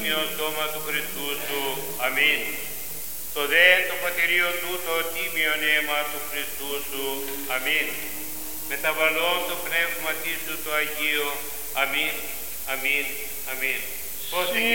σώμα του Χριστού σου. Αμήν. Το δε το πατηρίο τούτο τίμιον αίμα του Χριστού σου. Αμήν. Μεταβαλών το πνεύμα σου το Αγίο. Αμήν. Αμήν. Αμήν.